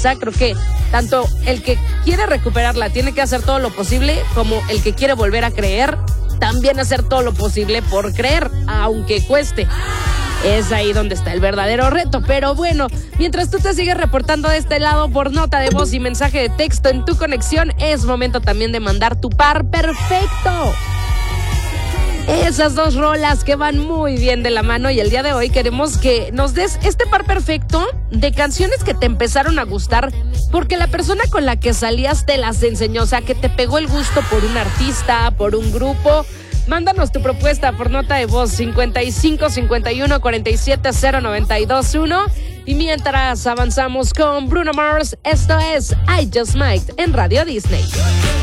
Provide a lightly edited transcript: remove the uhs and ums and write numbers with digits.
confianza. Creo que tanto el que quiere recuperarla tiene que hacer todo lo posible, como el que quiere volver a creer, también hacer todo lo posible por creer, aunque cueste. Es ahí donde está el verdadero reto. Pero bueno, mientras tú te sigues reportando de este lado por nota de voz y mensaje de texto en tu conexión, es momento también de mandar tu par perfecto. Esas dos rolas que van muy bien de la mano, y el día de hoy queremos que nos des este par perfecto de canciones que te empezaron a gustar porque la persona con la que salías te las enseñó, o sea, que te pegó el gusto por un artista, por un grupo. Mándanos tu propuesta por nota de voz 55 51 47 0921. Y mientras avanzamos con Bruno Mars, esto es I Just Might en Radio Disney.